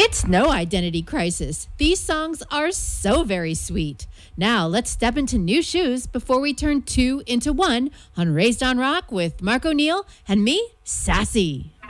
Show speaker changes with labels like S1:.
S1: It's no identity crisis. These songs are so very sweet. Now let's step into new shoes before we turn two into one on Raised on Rock with Mark O'Neill and me, Sassy.